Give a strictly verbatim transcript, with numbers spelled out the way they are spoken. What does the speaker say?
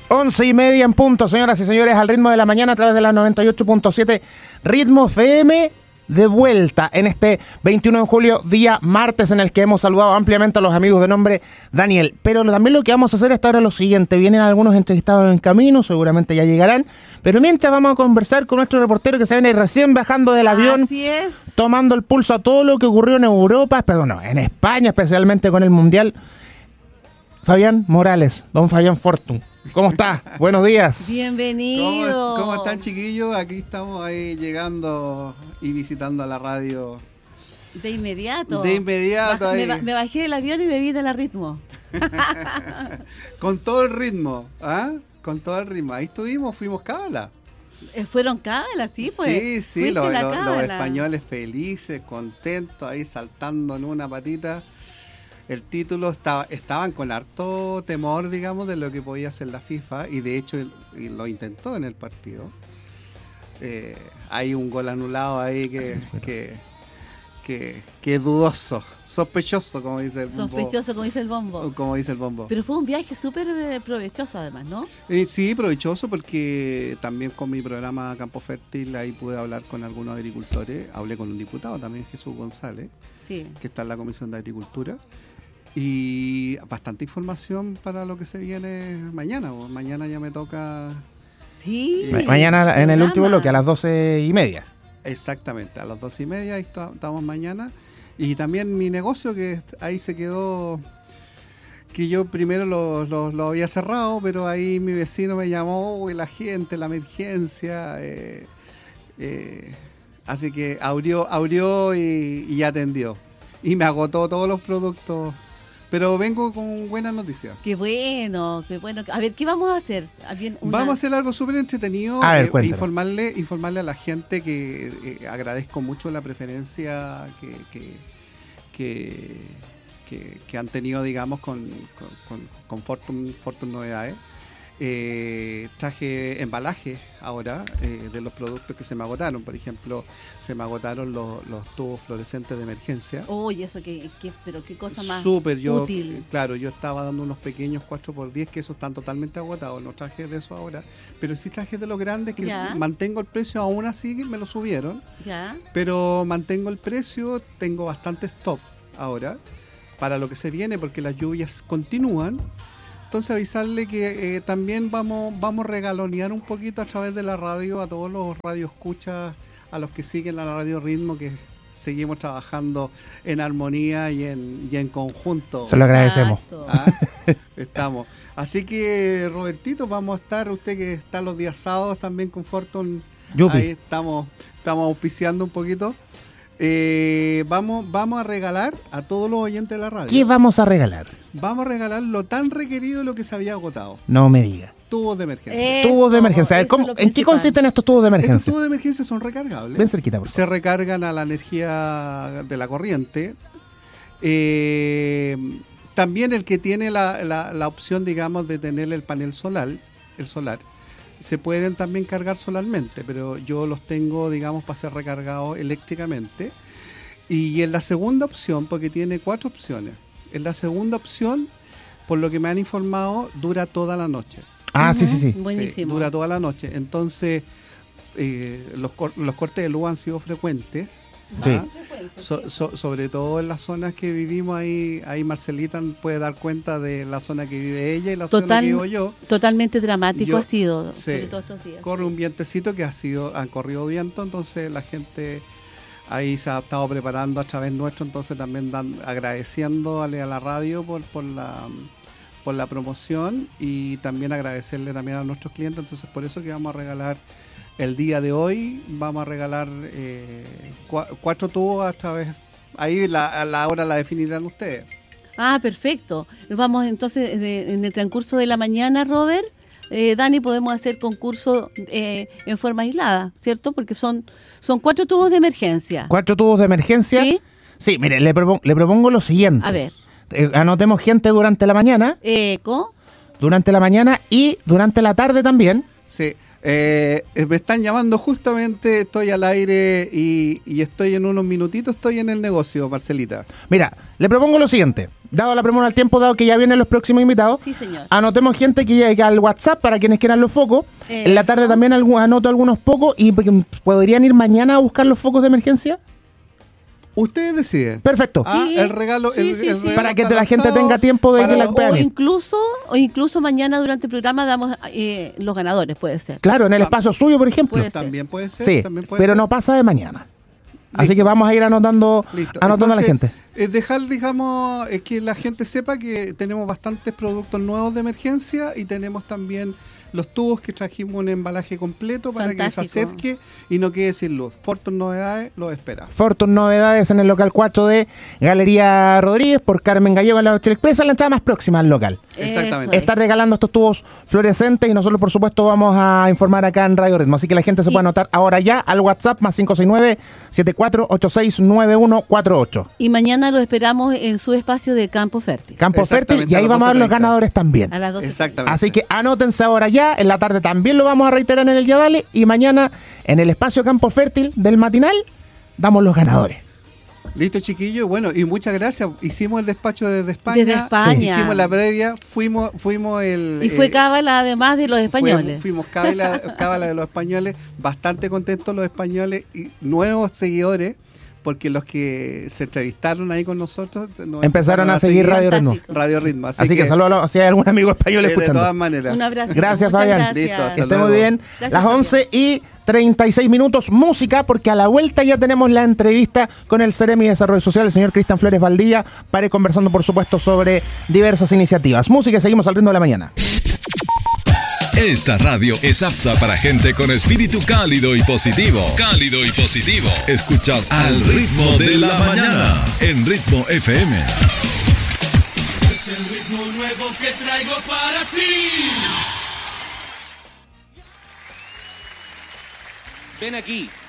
Once y media en punto, señoras y señores, al ritmo de la mañana a través de la noventa y ocho punto siete Ritmo F M, de vuelta en este veintiuno de julio, día martes, en el que hemos saludado ampliamente a los amigos de nombre Daniel. Pero también lo que vamos a hacer esta hora es lo siguiente: vienen algunos entrevistados en camino, seguramente ya llegarán, pero mientras vamos a conversar con nuestro reportero que se viene recién bajando del avión. Así es. Tomando el pulso a todo lo que ocurrió en Europa, pero no, en España, especialmente con el Mundial. Fabián Morales, don Fabián Fortun. ¿Cómo está? Buenos días. Bienvenido. ¿Cómo, ¿Cómo están, chiquillos? Aquí estamos ahí llegando y visitando a la radio. De inmediato. De inmediato. Baj- ahí. Me, me bajé del avión y me vine al ritmo. Con todo el ritmo, ¿ah? Con todo el ritmo. Ahí estuvimos, fuimos cábala. Eh, Fueron cábalas, sí, pues. Sí, sí, Fuiste los, la los- los cábala. españoles felices, contentos, ahí saltando en una patita. El título estaba, estaban con harto temor, digamos, de lo que podía hacer la FIFA, y de hecho el- y lo intentó en el partido. Eh, hay un gol anulado ahí que, que, que, que es dudoso, sospechoso, como dice el bombo. Sospechoso, como dice el bombo. Como dice el bombo. Pero fue un viaje súper eh, provechoso, además, ¿no? Eh, sí, provechoso, porque también con mi programa Campo Fértil ahí pude hablar con algunos agricultores. Hablé con un diputado también, Jesús González, Sí. que está en la Comisión de Agricultura. Y bastante información para lo que se viene mañana. Pues. Mañana ya me toca... Sí. Ma- Mañana en el programa. último bloque, a las doce y media. Exactamente, a las dos y media, ahí está- estamos mañana. Y también mi negocio, que est- ahí se quedó, que yo primero lo, lo- lo había cerrado, pero ahí mi vecino me llamó, uy, la gente, la emergencia. eh, eh, así que abrió, abrió y, y atendió. Y me agotó todos los productos. Pero vengo con buenas noticias. Qué bueno, qué bueno. A ver, ¿qué vamos a hacer? Había una- Vamos a hacer algo súper entretenido. A ver, eh, cuéntanos. informarle, informarle a la gente que eh, agradezco mucho la preferencia que, que, que, que- que han tenido, digamos, con, con, con, con Fortune, Fortune Novedades. Eh, traje embalaje ahora eh, de los productos que se me agotaron. Por ejemplo, se me agotaron los, los tubos fluorescentes de emergencia. Uy, eso que, que- pero qué cosa más Súper, yo, útil. claro, yo estaba dando unos pequeños cuatro por diez que esos están totalmente agotados, no traje de eso ahora, pero sí traje de los grandes que Ya. mantengo el precio, aún así me lo subieron, Ya. pero mantengo el precio, tengo bastante stock ahora para lo que se viene porque las lluvias continúan. Entonces avisarle que eh, también vamos, vamos a regalonear un poquito a través de la radio a todos los radioescuchas, a los que siguen a la Radio Ritmo, que seguimos trabajando en armonía y en, y en conjunto. Se lo agradecemos. Exacto. Ah, estamos. Así que, Robertito, vamos a estar, usted que está los días sábados también con Fortune, Yupi. ahí estamos, estamos auspiciando un poquito. Eh, vamos, vamos a regalar a todos los oyentes de la radio. ¿Qué vamos a regalar? Vamos a regalar lo tan requerido de lo que se había agotado. No me diga. Tubos de emergencia. Eso, Tubos de emergencia. A ver, eso ¿cómo- es lo ¿En qué principal. consisten estos tubos de Estos emergencia? tubos de emergencia son recargables. Ven cerquita, por favor. Se recargan a la energía de la corriente. Eh, también el que tiene la, la- la opción, digamos, de tener el panel solar, el solar, se pueden también cargar solarmente, pero yo los tengo, digamos, para ser recargados eléctricamente. Y en la segunda opción, porque tiene cuatro opciones, en la segunda opción, por lo que me han informado, dura toda la noche. Ah, sí, sí, sí. Buenísimo. Sí, dura toda la noche. Entonces, eh, los, cor- los cortes de luz han sido frecuentes. Sí. ¿ah? So- so- sobre todo en las zonas que vivimos, ahí, ahí Marcelita puede dar cuenta de la zona que vive ella y la zona Total- que vivo yo. Totalmente dramático Yo- ha sido, sí. sobre todo estos días. Corre un vientecito que ha sido, han corrido viento, entonces la gente ahí se ha estado preparando a través nuestro, entonces también dan, agradeciéndole a la radio por, por la por la promoción y también agradecerle también a nuestros clientes, entonces por eso que vamos a regalar el día de hoy, vamos a regalar eh, cua- cuatro tubos a través, ahí la, a la hora la definirán ustedes. Ah, perfecto. Vamos entonces, de- en el transcurso de la mañana, Robert, eh, Dani, podemos hacer concurso eh, en forma aislada, ¿cierto? Porque son son cuatro tubos de emergencia. ¿Cuatro tubos de emergencia? ¿Sí? Sí, mire, le, propon- le propongo lo siguiente. A ver. Eh, anotemos gente durante la mañana, Eco. durante la mañana y durante la tarde también. Sí, Eh, me están llamando justamente, estoy al aire y, y estoy en unos minutitos, estoy en el negocio, Marcelita. Mira, le propongo lo siguiente. Dado la premura al tiempo, dado que ya vienen los próximos invitados, Sí, señor. anotemos gente que llegue al WhatsApp para quienes quieran los focos. En la Eso. tarde también algu- anoto algunos pocos y podrían ir mañana a buscar los focos de emergencia. Ustedes deciden. Perfecto. Ah, Sí, el regalo, sí, el, sí, el sí. regalo Para que está la gente lanzado tenga tiempo de para que la los- puedan O ir. incluso, o incluso mañana durante el programa damos eh, los ganadores, puede ser. Claro, en el Ah, espacio suyo, por ejemplo. puede ser. También puede ser. Sí, también puede pero ser. no pasa de mañana. Así Listo. que vamos a ir anotando, Listo. anotando a la Entonces, gente. eh, dejar, digamos, eh, que la gente sepa que tenemos bastantes productos nuevos de emergencia y tenemos también los tubos que trajimos un embalaje completo para que se Fantástico. acerque y no quede sin luz. Fortune Novedades los espera. Fortune Novedades en el local cuatro de Galería Rodríguez por Carmen Gallego en la Chile Expresa, la entrada más próxima al local. Exactamente. Eso Está es. regalando estos tubos fluorescentes y nosotros por supuesto vamos a informar acá en Radio Ritmo, así que la gente se Y- puede anotar ahora ya al WhatsApp más cinco seis nueve, siete cuatro ocho seis, nueve uno cuatro ocho. Y mañana lo esperamos en su espacio de Campo Fértil. Campo Fértil Exactamente, y a ahí las vamos a ver los doce treinta. ganadores también. A las doce. Exactamente. Así que anótense ahora ya, en la tarde también lo vamos a reiterar en el Yadale y mañana en el espacio Campo Fértil del matinal damos los ganadores. Listo, chiquillos. Bueno, y muchas gracias. Hicimos el despacho desde España. Desde España. Hicimos la previa. Fuimos, fuimos el. Y fue eh, cábala además de los españoles. Fuimos, fuimos cábala, cábala de los españoles, bastante contentos los españoles y nuevos seguidores, porque los que se entrevistaron ahí con nosotros nos Empezaron a seguir Radio Ritmo. Fantástico. Radio Ritmo. Así, Así, que, saludos a los- si hay algún amigo español eh, de escuchando. todas maneras. Un abrazo. Gracias, Muchas Fabián. gracias. Listo, hasta Que esté luego. muy bien. Gracias, Las Fabián. once y treinta y seis minutos, música, porque a la vuelta ya tenemos la entrevista con el Ceremi de Desarrollo Social, el señor Cristian Flores Valdía, para ir conversando, por supuesto, sobre diversas iniciativas. Música y seguimos al ritmo de la mañana. Esta radio es apta para gente con espíritu cálido y positivo. Cálido y positivo. Escuchas al ritmo de la mañana en Ritmo F M. Es el ritmo nuevo que traigo para ti. Ven aquí,